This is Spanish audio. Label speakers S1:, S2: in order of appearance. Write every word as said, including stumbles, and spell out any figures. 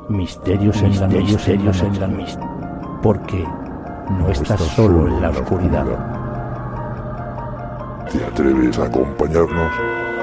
S1: Misterios en la misterios en la mis- porque no estás solo en la oscuridad.
S2: ¿Te atreves a acompañarnos?